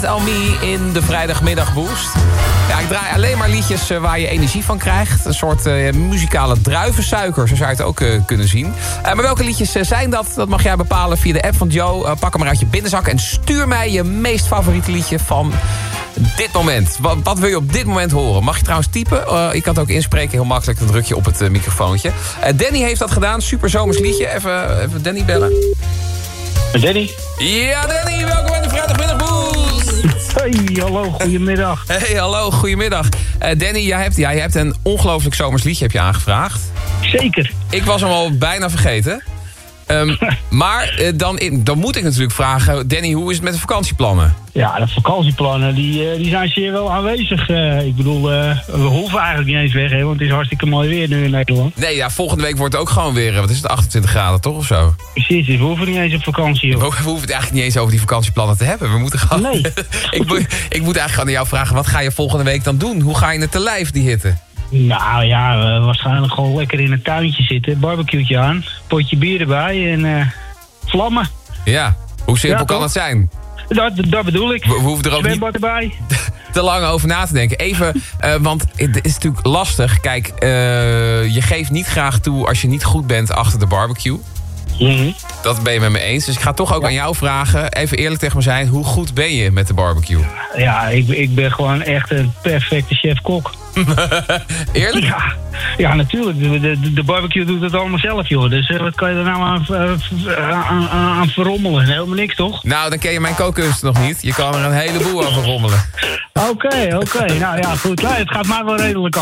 Depend on Me in de vrijdagmiddagboost. Ja, ik draai alleen maar liedjes waar je energie van krijgt. Een soort muzikale druivensuiker, zo zou je het ook kunnen zien. Maar welke liedjes zijn dat? Dat mag jij bepalen via de app van Joe. Pak hem maar uit je binnenzak en stuur mij je meest favoriete liedje van dit moment. Wat wil je op dit moment horen? Mag je trouwens typen? Je kan het ook inspreken, heel makkelijk. Dan druk je op het microfoontje. Danny heeft dat gedaan, super zomers liedje. Even Danny bellen. Danny? Ja, Danny, welkom in de vrijdagmiddagboost. Hey, hallo, goedemiddag. Hey, hallo, goedemiddag. Danny, jij hebt een ongelooflijk zomers liedje heb je aangevraagd. Zeker. Ik was hem al bijna vergeten. Maar dan moet ik natuurlijk vragen, Danny, hoe is het met de vakantieplannen? Ja, de vakantieplannen die zijn zeer wel aanwezig. Ik bedoel, we hoeven eigenlijk niet eens weg, hè, want het is hartstikke mooi weer nu in Nederland. Nee, ja, volgende week wordt het ook gewoon weer, wat is het, 28 graden toch of zo? Precies, dus we hoeven niet eens op vakantie. Joh. We hoeven het eigenlijk niet eens over die vakantieplannen te hebben. We moeten gewoon... Nee. ik moet eigenlijk gewoon aan jou vragen, wat ga je volgende week dan doen? Hoe ga je het te lijf, die hitte? Nou ja, waarschijnlijk gewoon lekker in het tuintje zitten, barbecue'tje aan, potje bier erbij en vlammen. Ja, hoe simpel kan het zijn? Dat bedoel ik. We hoeven er ook zwembad niet erbij. te lang over na te denken. Even, want het is natuurlijk lastig. Kijk, je geeft niet graag toe als je niet goed bent achter de barbecue. Mm-hmm. Dat ben je met me eens. Dus ik ga toch ook aan jou vragen, even eerlijk tegen me zijn, hoe goed ben je met de barbecue? Ja, ik ben gewoon echt een perfecte chef-kok. Eerlijk? Ja, natuurlijk. De barbecue doet het allemaal zelf, joh. Dus wat kan je er nou aan verrommelen? Helemaal niks, toch? Nou, dan ken je mijn kookkunst nog niet. Je kan er een heleboel aan verrommelen. Oké. Nou ja, goed. Het gaat mij wel redelijk